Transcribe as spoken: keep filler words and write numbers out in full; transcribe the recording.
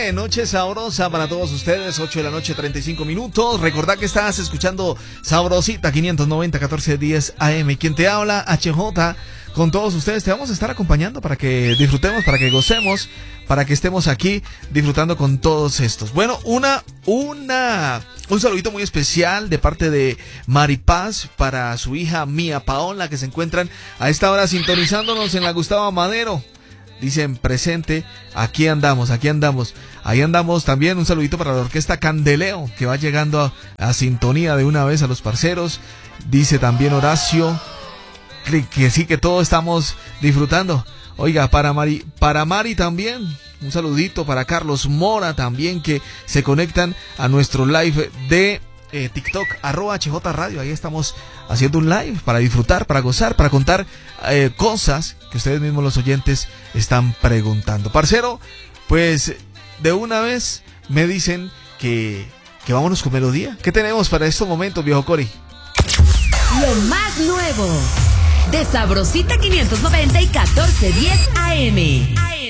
Noche sabrosa para todos ustedes, ocho de la noche, treinta y cinco minutos. Recordá que estás escuchando Sabrosita quinientos noventa, catorce diez A M. Quien te habla, H J, con todos ustedes. Te vamos a estar acompañando para que disfrutemos, para que gocemos, para que estemos aquí disfrutando con todos estos. Bueno, una, una, un saludito muy especial de parte de Mari Paz para su hija Mía Paola, que se encuentran a esta hora sintonizándonos en la Gustavo Madero. Dicen presente, aquí andamos, aquí andamos. Ahí andamos también. Un saludito para la orquesta Candeleo, que va llegando a, a sintonía de una vez a los parceros. Dice también Horacio que, que sí, que todos estamos disfrutando. Oiga, para Mari, para Mari también, un saludito para Carlos Mora también, que se conectan a nuestro live de eh, TikTok, arroba H J Radio. Ahí estamos haciendo un live para disfrutar, para gozar, para contar eh, cosas que ustedes mismos los oyentes están preguntando. Parcero, pues de una vez me dicen que, que vámonos con melodía. ¿Qué tenemos para estos momentos, viejo Cori? Lo más nuevo de Sabrosita quinientos noventa y catorce diez A M.